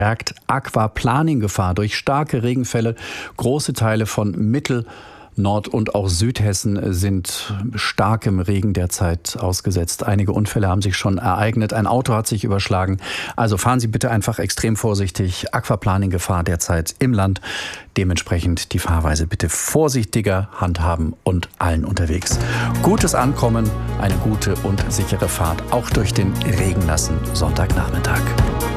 Aquaplaning-Gefahr durch starke Regenfälle. Große Teile von Mittel-, Nord- und auch Südhessen sind starkem Regen derzeit ausgesetzt. Einige Unfälle haben sich schon ereignet. Ein Auto hat sich überschlagen. Also fahren Sie bitte einfach extrem vorsichtig. Aquaplaning-Gefahr derzeit im Land. Dementsprechend die Fahrweise bitte vorsichtiger handhaben und allen unterwegs gutes Ankommen, eine gute und sichere Fahrt, auch durch den regennassen Sonntagnachmittag.